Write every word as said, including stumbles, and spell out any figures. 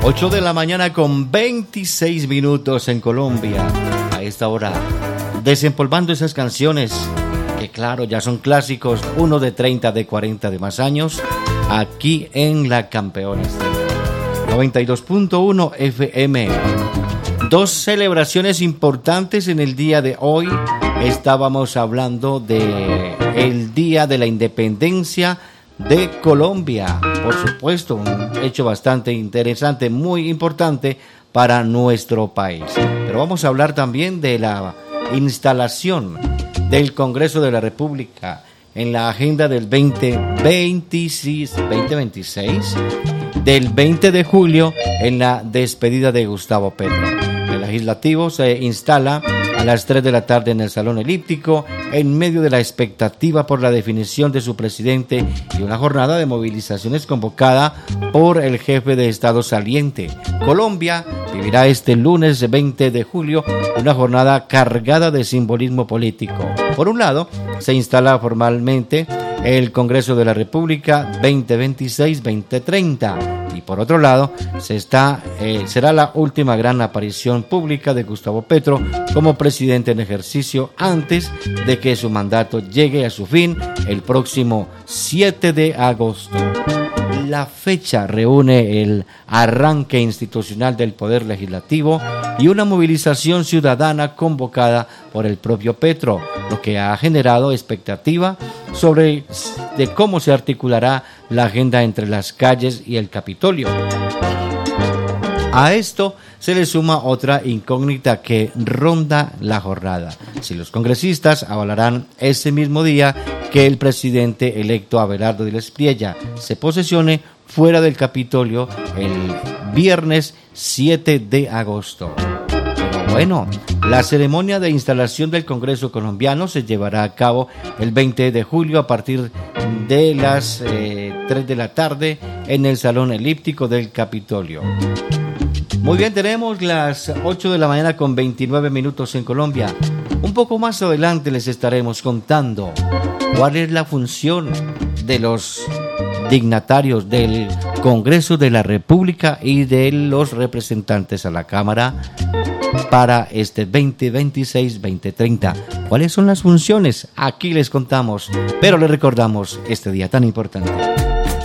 ocho de la mañana con veintiséis minutos en Colombia. A esta hora, desempolvando esas canciones que claro, ya son clásicos, uno de treinta, de cuarenta, de más años, aquí en La Campeona noventa y dos punto uno F M. Dos celebraciones importantes en el día de hoy. Estábamos hablando de el Día de la Independencia de Colombia, por supuesto, un hecho bastante interesante, muy importante para nuestro país. Pero vamos a hablar también de la instalación del Congreso de la República en la agenda del veinte veintiséis, del veinte de julio, en la despedida de Gustavo Petro. El legislativo se instala a las tres de la tarde en el Salón Elíptico, en medio de la expectativa por la definición de su presidente y una jornada de movilizaciones convocada por el jefe de Estado saliente. Colombia vivirá este lunes veinte de julio una jornada cargada de simbolismo político. Por un lado, se instala formalmente el Congreso de la República veinte veintiséis veinte treinta y por otro lado se está, eh, será la última gran aparición pública de Gustavo Petro como presidente en ejercicio antes de que su mandato llegue a su fin el próximo siete de agosto. La fecha reúne el arranque institucional del Poder Legislativo y una movilización ciudadana convocada por el propio Petro, lo que ha generado expectativa sobre de cómo se articulará la agenda entre las calles y el Capitolio. A esto se le suma otra incógnita que ronda la jornada: si los congresistas avalarán ese mismo día que el presidente electo Abelardo Diles Priella se posesione fuera del Capitolio el viernes siete de agosto. Pero bueno, la ceremonia de instalación del Congreso colombiano se llevará a cabo el veinte de julio a partir de las eh, tres de la tarde en el Salón Elíptico del Capitolio. Muy bien, tenemos las ocho de la mañana con veintinueve minutos en Colombia. Un poco más adelante les estaremos contando cuál es la función de los dignatarios del Congreso de la República y de los representantes a la Cámara para este veinte veintiséis veinte treinta. ¿Cuáles son las funciones? Aquí les contamos, pero les recordamos este día tan importante.